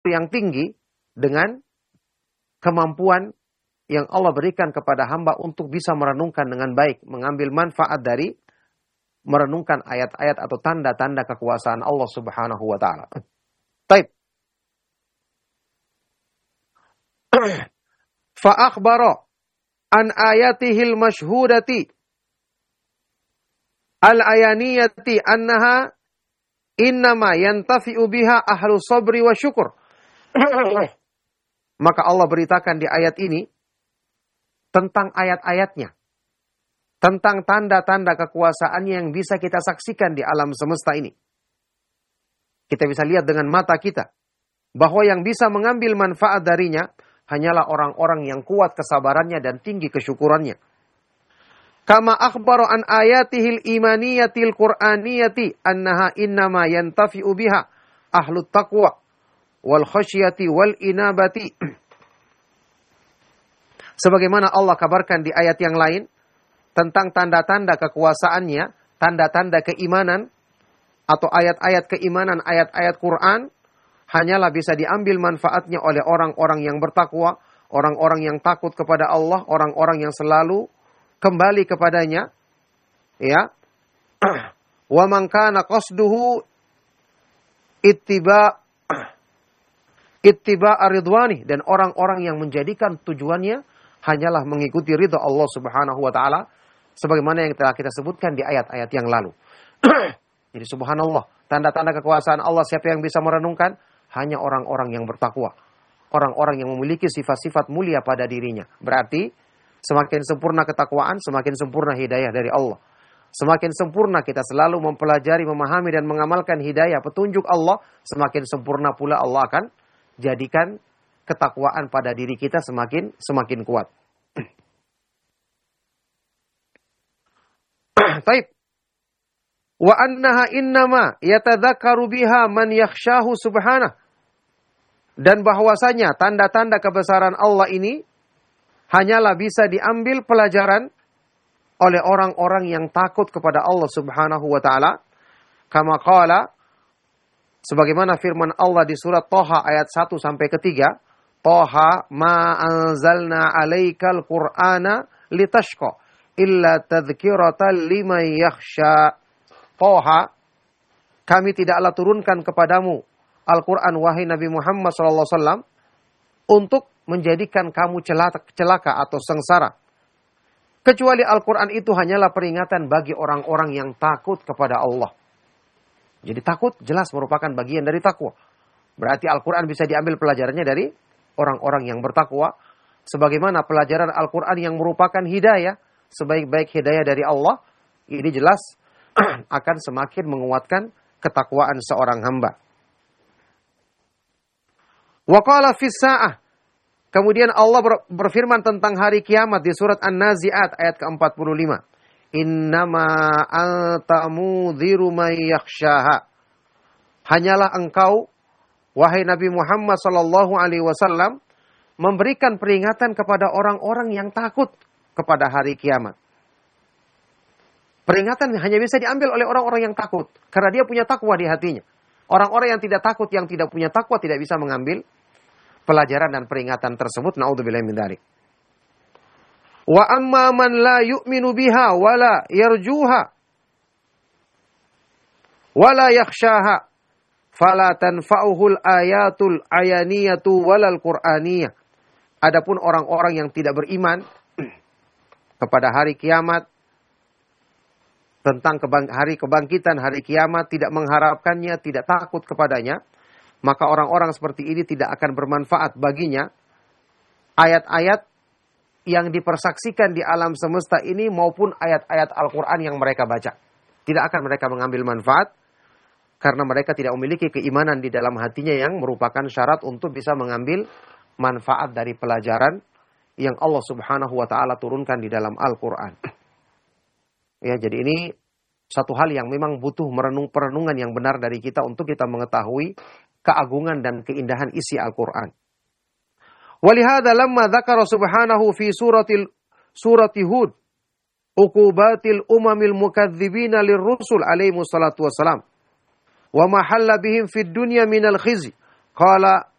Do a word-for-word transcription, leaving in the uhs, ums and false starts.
yang tinggi dengan kemampuan yang Allah berikan kepada hamba untuk bisa merenungkan dengan baik, mengambil manfaat dari merenungkan ayat-ayat atau tanda-tanda kekuasaan Allah Subhanahu wa taala. Baik. Fa akhbara an ayatihil masyhudati al-ayaniyati annaha innama yantafi'u biha ahlu sabri wa syukur. Maka Allah beritakan di ayat ini tentang ayat-ayatnya, tentang tanda-tanda kekuasaannya yang bisa kita saksikan di alam semesta ini. Kita bisa lihat dengan mata kita bahwa yang bisa mengambil manfaat darinya hanyalah orang-orang yang kuat kesabarannya dan tinggi kesyukurannya. Kama akhbara an ayatihil imaniyatil qur'aniyati annaha innama yantafi'u biha ahlut taqwa wal khasyati wal inabati. Sebagaimana Allah kabarkan di ayat yang lain tentang tanda-tanda kekuasaannya, tanda-tanda keimanan atau ayat-ayat keimanan, ayat-ayat Quran hanyalah bisa diambil manfaatnya oleh orang-orang yang bertakwa, orang-orang yang takut kepada Allah, orang-orang yang selalu kembali kepadanya, ya. Wa man kana qasduhu ittiba ittiba ridwani, dan orang-orang yang menjadikan tujuannya hanyalah mengikuti ridha Allah Subhanahu wa taala sebagaimana yang telah kita sebutkan di ayat-ayat yang lalu. Jadi subhanallah, tanda-tanda kekuasaan Allah siapa yang bisa merenungkan? Hanya orang-orang yang bertakwa, orang-orang yang memiliki sifat-sifat mulia pada dirinya. Berarti semakin sempurna ketakwaan, semakin sempurna hidayah dari Allah. Semakin sempurna kita selalu mempelajari, memahami dan mengamalkan hidayah, petunjuk Allah, semakin sempurna pula Allah akan jadikan ketakwaan pada diri kita semakin semakin kuat. Taib. Wa annaha innama yatadzakkaru biha man yakhshahu subhanahu. Dan bahwasanya tanda-tanda kebesaran Allah ini hanyalah bisa diambil pelajaran oleh orang-orang yang takut kepada Allah Subhanahu wa taala. Kama qala, sebagaimana firman Allah di surat Thaha ayat satu sampai ketiga, Thaha ma anzalna 'alaikal qur'ana litashqa illa tadhkiratan liman yakhsha. Thaha, kami tidaklah turunkan kepadamu Al-Quran wahai Nabi Muhammad shallallahu alaihi wasallam untuk menjadikan kamu celaka, celaka atau sengsara. Kecuali Al-Quran itu hanyalah peringatan bagi orang-orang yang takut kepada Allah. Jadi takut jelas merupakan bagian dari takwa. Berarti Al-Quran bisa diambil pelajarannya dari orang-orang yang bertakwa. Sebagaimana pelajaran Al-Quran yang merupakan hidayah, sebaik-baik hidayah dari Allah, ini jelas akan semakin menguatkan ketakwaan seorang hamba. Wa qala fis sa'ah. Kemudian Allah berfirman tentang hari kiamat di surat An-Nazi'at ayat ke empat puluh lima. Innama anta mudhiru man yakhshaha. Hanyalah engkau wahai Nabi Muhammad sallallahu alaihi wasallam memberikan peringatan kepada orang-orang yang takut kepada hari kiamat. Peringatan hanya bisa diambil oleh orang-orang yang takut karena dia punya takwa di hatinya. Orang-orang yang tidak takut, yang tidak punya takwa tidak bisa mengambil pelajaran dan peringatan tersebut. Na'udzubillahi min dzalik. Wa amma man la yu'minu biha wala yarjuha wala yakhshaha fala tanfa'uhul ayatul ayaniyatu walal qur'aniyah. Adapun orang-orang yang tidak beriman kepada hari kiamat, tentang kebang- hari kebangkitan, hari kiamat, tidak mengharapkannya, tidak takut kepadanya, maka orang-orang seperti ini tidak akan bermanfaat baginya ayat-ayat yang dipersaksikan di alam semesta ini maupun ayat-ayat Al-Quran yang mereka baca. Tidak akan mereka mengambil manfaat karena mereka tidak memiliki keimanan di dalam hatinya yang merupakan syarat untuk bisa mengambil manfaat dari pelajaran yang Allah Subhanahu wa taala turunkan di dalam Al-Quran. Ya, jadi ini satu hal yang memang butuh merenung perenungan yang benar dari kita untuk kita mengetahui keagungan dan keindahan isi Al-Quran. Walihada lamma dzakara subhanahu fi suratil surati Hud uqubatil umamil mukadzibina lirrusul alaihi wassalatu wassalam wa mahalla bihim fid dunya minal khizi qala